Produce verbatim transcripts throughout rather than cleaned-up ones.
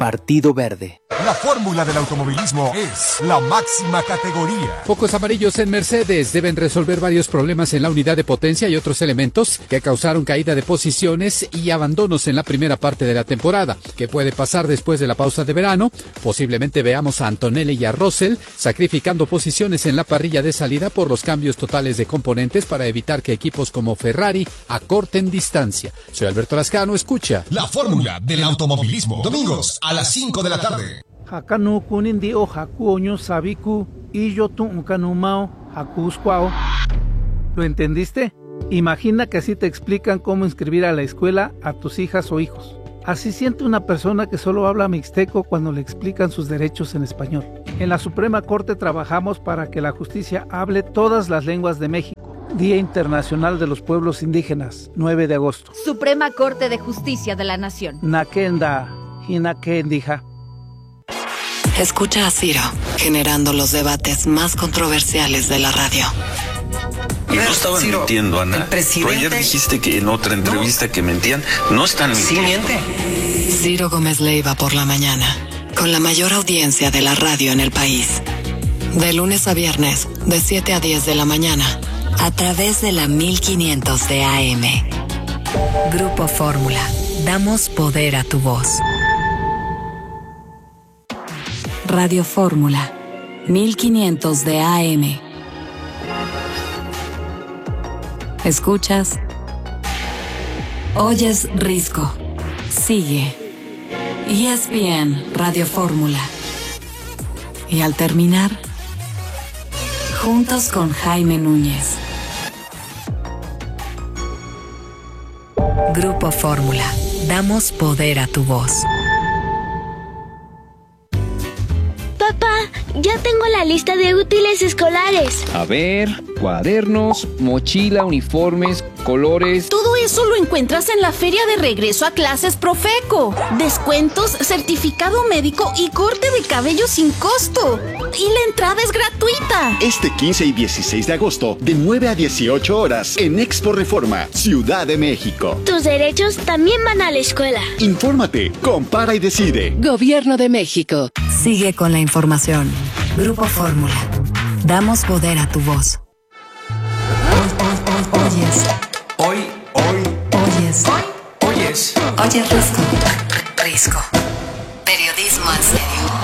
Partido Verde. La fórmula del automovilismo es la máxima categoría. Focos amarillos en Mercedes deben resolver varios problemas en la unidad de potencia y otros elementos que causaron caída de posiciones y abandonos en la primera parte de la temporada. ¿Qué puede pasar después de la pausa de verano? Posiblemente veamos a Antonelli y a Russell sacrificando posiciones en la parrilla de salida por los cambios totales de componentes para evitar que equipos como Ferrari acorten distancia. Soy Alberto Lascano, escucha La fórmula del automovilismo. Domingos a las cinco de la tarde. Hakanu kunin o haku oño sabiku y yo tu unkanumao hakusquao. ¿Lo entendiste? Imagina que así te explican cómo inscribir a la escuela a tus hijas o hijos. Así siente una persona que solo habla mixteco cuando le explican sus derechos en español. En la Suprema Corte trabajamos para que la justicia hable todas las lenguas de México. Día Internacional de los Pueblos Indígenas, nueve de agosto. Suprema Corte de Justicia de la Nación. Nakenda, hinakendija. Escucha a Ciro, generando los debates más controversiales de la radio. Y no estaban Ciro, mintiendo, Ana. Tú ayer dijiste que en otra entrevista no. que mentían. No están mintiendo. Sí miente. Ciro Gómez Leiva por la mañana, con la mayor audiencia de la radio en el país. De lunes a viernes, de siete a diez de la mañana, a través de la mil quinientos de A M. Grupo Fórmula. Damos poder a tu voz. Radio Fórmula. mil quinientos de A M. Escuchas. Oyes Risco. Sigue. E S P N Radio Fórmula. Y al terminar, juntos con Jaime Núñez. Grupo Fórmula. Damos poder a tu voz. Papá, ya tengo la lista de útiles escolares. A ver, cuadernos, mochila, uniformes, colores. Todo eso lo encuentras en la feria de regreso a clases Profeco. Descuentos, certificado médico y corte de cabello sin costo. Y la entrada es gratuita. Este quince y dieciséis de agosto, de nueve a dieciocho horas, en Expo Reforma, Ciudad de México. Tus derechos también van a la escuela. Infórmate, compara y decide. Gobierno de México. Sigue con la información. Grupo Fórmula. Damos poder a tu voz. Oyes. Hoy, hoy. Oyes. Hoy. Oyes. Oyes Risco. Risco. Periodismo en serio.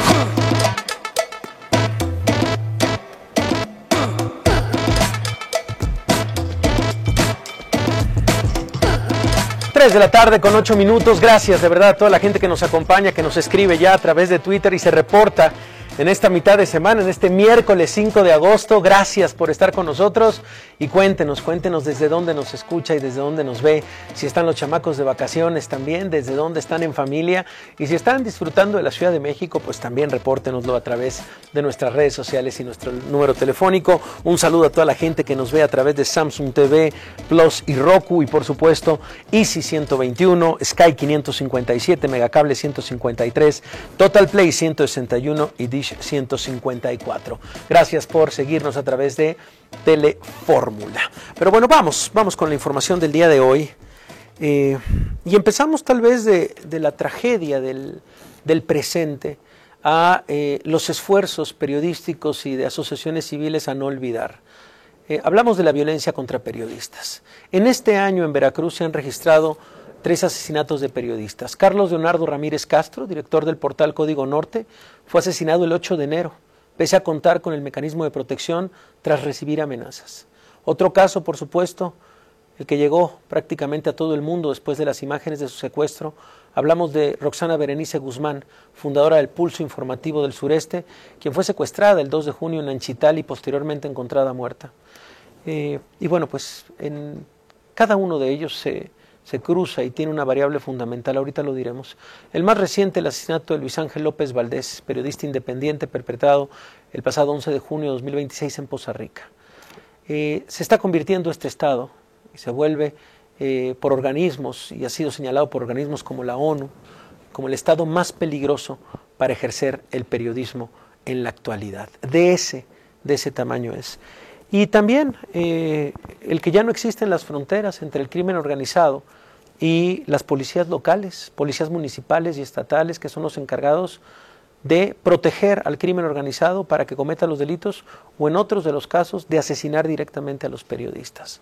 tres de la tarde con ocho minutos. Gracias de verdad a toda la gente que nos acompaña, que nos escribe ya a través de Twitter y se reporta en esta mitad de semana, en este miércoles cinco de agosto. Gracias por estar con nosotros y cuéntenos, cuéntenos desde dónde nos escucha y desde dónde nos ve, si están los chamacos de vacaciones también, desde dónde están en familia y si están disfrutando de la Ciudad de México, pues también repórtenoslo a través de nuestras redes sociales y nuestro número telefónico. Un saludo a toda la gente que nos ve a través de Samsung T V Plus y Roku y por supuesto Easy ciento veintiuno, Sky quinientos cincuenta y siete, Megacable ciento cincuenta y tres, Total Play ciento sesenta y uno y Dish ciento cincuenta y cuatro. Gracias por seguirnos a través de Telefórmula. Pero bueno, vamos, vamos con la información del día de hoy. Eh, y empezamos tal vez de, de la tragedia del, del presente a eh, los esfuerzos periodísticos y de asociaciones civiles a no olvidar. Eh, hablamos de la violencia contra periodistas. En este año en Veracruz se han registrado tres asesinatos de periodistas. Carlos Leonardo Ramírez Castro, director del portal Código Norte, fue asesinado el ocho de enero, pese a contar con el mecanismo de protección tras recibir amenazas. Otro caso, por supuesto, el que llegó prácticamente a todo el mundo después de las imágenes de su secuestro. Hablamos de Roxana Berenice Guzmán, fundadora del Pulso Informativo del Sureste, quien fue secuestrada el dos de junio en Anchital y posteriormente encontrada muerta. Eh, y bueno, pues en cada uno de ellos se... se cruza y tiene una variable fundamental, ahorita lo diremos. El más reciente, el asesinato de Luis Ángel López Valdés, periodista independiente perpetrado el pasado once de junio de dos mil veintiséis en Poza Rica. Eh, se está convirtiendo este Estado y se vuelve eh, por organismos, y ha sido señalado por organismos como la ONU, como el Estado más peligroso para ejercer el periodismo en la actualidad. De ese, de ese tamaño es. Y también eh, el que ya no existen las fronteras entre el crimen organizado y las policías locales, policías municipales y estatales, que son los encargados de proteger al crimen organizado para que cometa los delitos o, en otros de los casos, de asesinar directamente a los periodistas.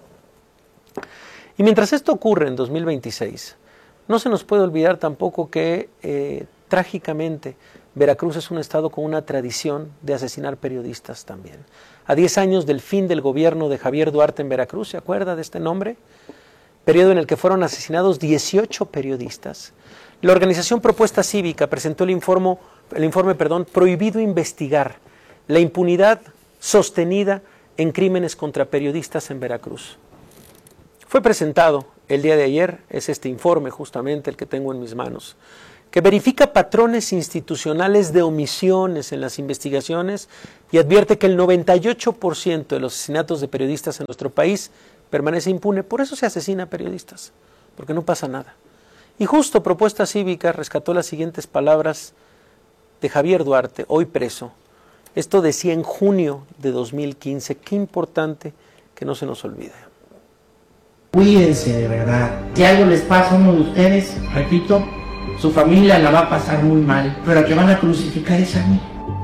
Y mientras esto ocurre en dos mil veintiséis, no se nos puede olvidar tampoco que eh, trágicamente Veracruz es un estado con una tradición de asesinar periodistas también. A diez años del fin del gobierno de Javier Duarte en Veracruz, ¿se acuerda de este nombre? Periodo en el que fueron asesinados dieciocho periodistas. La organización Propuesta Cívica presentó el informe, el informe perdón, Prohibido Investigar, la impunidad sostenida en crímenes contra periodistas en Veracruz. Fue presentado el día de ayer, es este informe justamente el que tengo en mis manos, que verifica patrones institucionales de omisiones en las investigaciones y advierte que el noventa y ocho por ciento de los asesinatos de periodistas en nuestro país permanece impune. Por eso se asesina a periodistas, porque no pasa nada. Y justo Propuesta Cívica rescató las siguientes palabras de Javier Duarte, hoy preso. Esto decía en junio de dos mil quince. Qué importante que no se nos olvide. Cuídense de verdad. Si algo les pasa a uno de ustedes, repito, su familia la va a pasar muy mal, pero al que van a crucificar es a mí.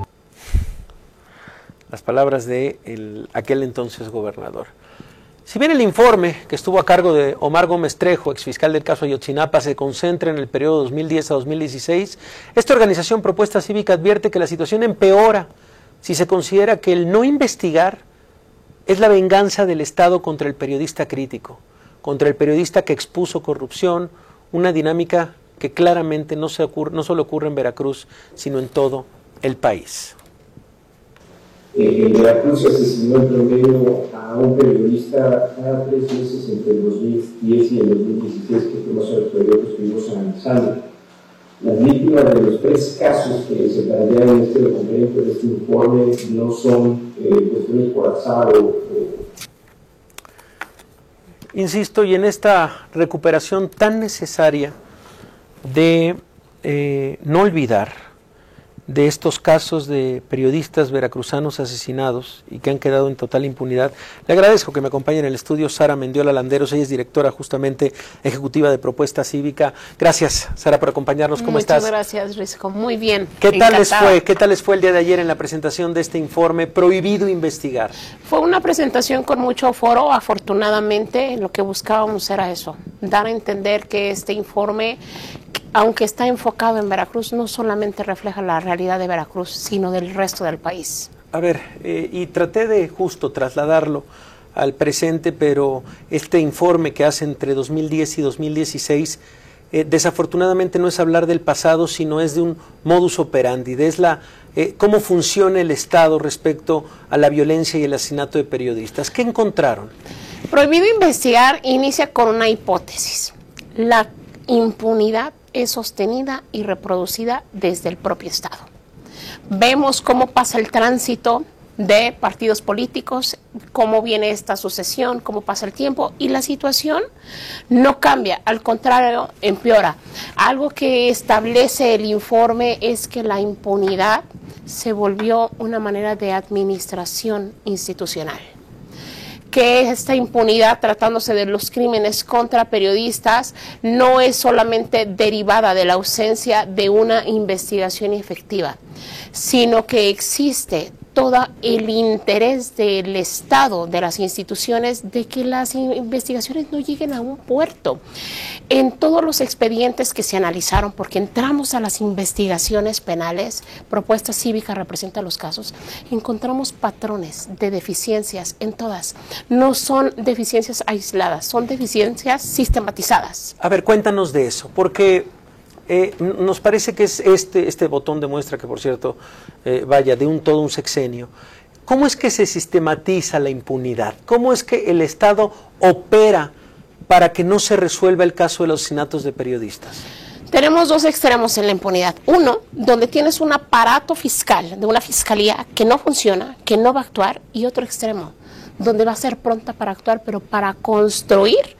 Las palabras de el, aquel entonces gobernador. Si bien el informe, que estuvo a cargo de Omar Gómez Trejo, exfiscal del caso Ayotzinapa, se concentra en el periodo dos mil diez a dos mil dieciséis, esta organización Propuesta Cívica advierte que la situación empeora si se considera que el no investigar es la venganza del Estado contra el periodista crítico, contra el periodista que expuso corrupción, una dinámica que claramente no, se ocurre, no solo ocurre en Veracruz, sino en todo el país. En Veracruz se asesinó en promedio a un periodista cada tres meses entre el dos mil diez y el dos mil dieciséis, que fuimos a los periodos que estuvimos analizando. Las víctimas de los tres casos que se plantean en este documento, en este informe, no son eh, cuestiones por azar o... Insisto, y en esta recuperación tan necesaria de eh, no olvidar de estos casos de periodistas veracruzanos asesinados y que han quedado en total impunidad. Le agradezco que me acompañe en el estudio Sara Mendiola Landeros, ella es directora justamente ejecutiva de Propuesta Cívica. Gracias, Sara, por acompañarnos. ¿Cómo Muchas estás? Muchas gracias, Risco. Muy bien. ¿Qué tal les fue? ¿Qué tal les fue el día de ayer en la presentación de este informe Prohibido Investigar? Fue una presentación con mucho foro. Afortunadamente, lo que buscábamos era eso, dar a entender que este informe, aunque está enfocado en Veracruz, no solamente refleja la realidad de Veracruz, sino del resto del país. A ver, eh, y traté de justo trasladarlo al presente, pero este informe que hace entre dos mil diez y dos mil dieciséis, eh, desafortunadamente no es hablar del pasado, sino es de un modus operandi, de es la, eh, cómo funciona el Estado respecto a la violencia y el asesinato de periodistas. ¿Qué encontraron? Prohibido Investigar inicia con una hipótesis. La impunidad es sostenida y reproducida desde el propio Estado. Vemos cómo pasa el tránsito de partidos políticos, cómo viene esta sucesión, cómo pasa el tiempo, y la situación no cambia, al contrario, empeora. Algo que establece el informe es que la impunidad se volvió una manera de administración institucional. Que esta impunidad, tratándose de los crímenes contra periodistas, no es solamente derivada de la ausencia de una investigación efectiva, sino que existe todo el interés del Estado, de las instituciones, de que las investigaciones no lleguen a un puerto. En todos los expedientes que se analizaron, porque entramos a las investigaciones penales, Propuesta Cívica representa los casos, encontramos patrones de deficiencias en todas. No son deficiencias aisladas, son deficiencias sistematizadas. A ver, cuéntanos de eso, porque eh, nos parece que es este, este botón de muestra, que por cierto, eh, vaya, de un todo un sexenio. ¿Cómo es que se sistematiza la impunidad? ¿Cómo es que el Estado opera para que no se resuelva el caso de los asesinatos de periodistas? Tenemos dos extremos en la impunidad. Uno, donde tienes un aparato fiscal, de una fiscalía que no funciona, que no va a actuar, y otro extremo, donde va a ser pronta para actuar, pero para construir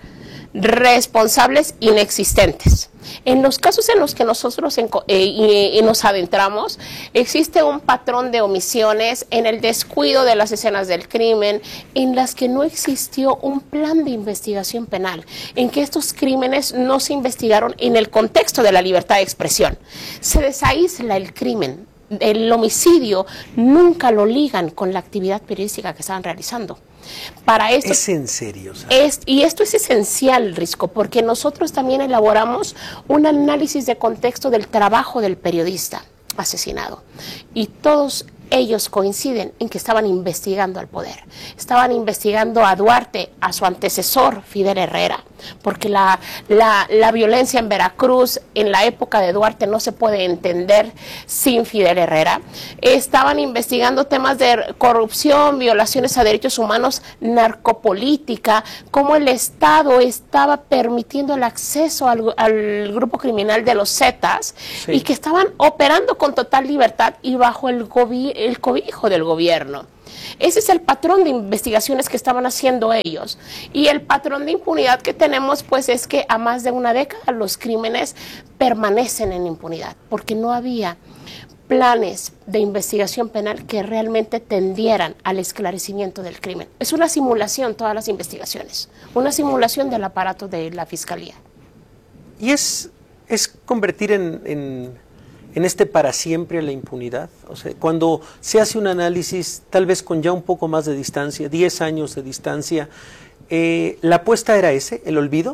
responsables inexistentes. En los casos en los que nosotros eh, y, y nos adentramos, existe un patrón de omisiones en el descuido de las escenas del crimen, en las que no existió un plan de investigación penal, en que estos crímenes no se investigaron en el contexto de la libertad de expresión. Se desaísla el crimen. El homicidio nunca lo ligan con la actividad periodística que estaban realizando. Para esto, es en serio. Es, y esto es esencial, Risco, porque nosotros también elaboramos un análisis de contexto del trabajo del periodista asesinado. Y todos ellos coinciden en que estaban investigando al poder. Estaban investigando a Duarte, a su antecesor, Fidel Herrera, porque la, la, la violencia en Veracruz en la época de Duarte no se puede entender sin Fidel Herrera. Estaban investigando temas de corrupción, violaciones a derechos humanos, narcopolítica, cómo el Estado estaba permitiendo el acceso al, al grupo criminal de los Zetas, sí, y que estaban operando con total libertad y bajo el gobierno, el cobijo del gobierno. Ese es el patrón de investigaciones que estaban haciendo ellos. Y el patrón de impunidad que tenemos, pues, es que a más de una década los crímenes permanecen en impunidad, porque no había planes de investigación penal que realmente tendieran al esclarecimiento del crimen. Es una simulación todas las investigaciones, una simulación del aparato de la Fiscalía. Y es, es convertir en... en... en este para siempre la impunidad. O sea, cuando se hace un análisis, tal vez con ya un poco más de distancia, diez años de distancia, eh, ¿la apuesta era ese, el olvido?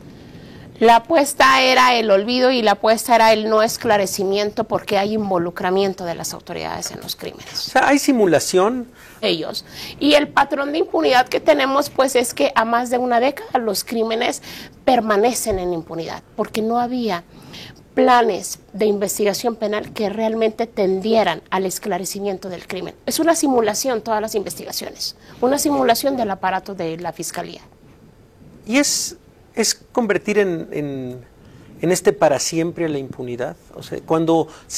La apuesta era el olvido y la apuesta era el no esclarecimiento, porque hay involucramiento de las autoridades en los crímenes. O sea, hay simulación. Ellos. Y el patrón de impunidad que tenemos, pues, es que a más de una década los crímenes permanecen en impunidad, porque no había planes de investigación penal que realmente tendieran al esclarecimiento del crimen. Es una simulación todas las investigaciones, una simulación del aparato de la Fiscalía. Y es, es convertir en, en, en este para siempre la impunidad. O sea, cuando